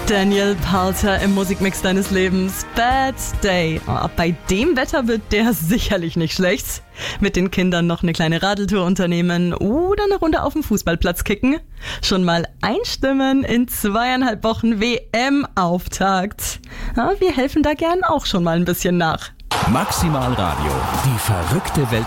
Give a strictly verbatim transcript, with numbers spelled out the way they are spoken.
Daniel Powter im Musikmix deines Lebens. Bad Day. Oh, bei dem Wetter wird der sicherlich nicht schlecht. Mit den Kindern noch eine kleine Radeltour unternehmen oder eine Runde auf dem Fußballplatz kicken. Schon mal einstimmen in zweieinhalb Wochen W M-Auftakt. Ja, wir helfen da gern auch schon mal ein bisschen nach. Maximal Radio, die verrückte Welt